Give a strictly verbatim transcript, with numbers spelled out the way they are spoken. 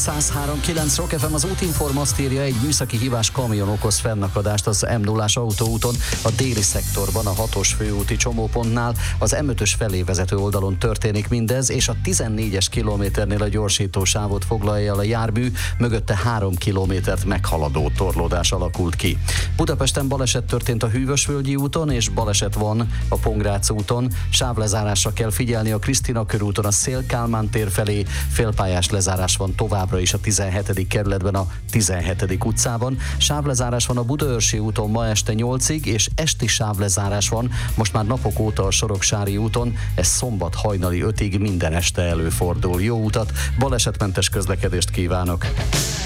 száz három kilenc Rock ef em, az Útinform azt írja, egy műszaki hibás kamion okoz fennakadást az em nullás autóúton, a déli szektorban, a hatos főúti csomópontnál, az em ötös felé vezető oldalon történik mindez, és a tizennégyes kilométernél a gyorsító sávot foglalja el a jármű, mögötte három kilométert meghaladó torlódás alakult ki. Budapesten baleset történt a Hűvösvölgyi úton, és baleset van a Pongrác úton. Sávlezárásra kell figyelni a Krisztina körúton a Széll-Kálmán tér felé, félpályás lezárás van továbbra is a tizenhetedik kerületben a tizenhetedik utcában. Sávlezárás van a Budaörsi úton ma este nyolcig, és esti sávlezárás van most már napok óta a Soroksári úton, ez szombat hajnali ötig minden este előfordul. Jó utat, balesetmentes közlekedést kívánok!